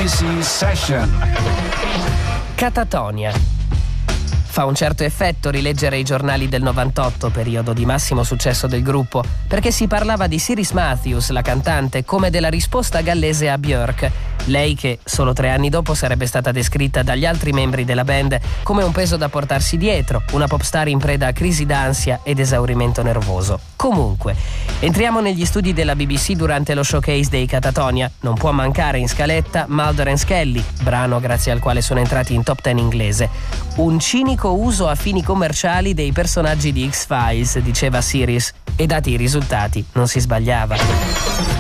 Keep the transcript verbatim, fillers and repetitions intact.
B C Session. Catatonia. Fa un certo effetto rileggere i giornali del novantotto, periodo di massimo successo del gruppo, perché si parlava di Ciris Matthews, la cantante, come della risposta gallese a Björk. Lei che, solo tre anni dopo, sarebbe stata descritta dagli altri membri della band come un peso da portarsi dietro, una popstar in preda a crisi d'ansia ed esaurimento nervoso. Comunque, entriamo negli studi della B B C durante lo showcase dei Catatonia. Non può mancare in scaletta Mulder and Scully, brano grazie al quale sono entrati in top ten inglese. Un cinico uso a fini commerciali dei personaggi di X-Files, diceva Ciris, e dati i risultati non si sbagliava.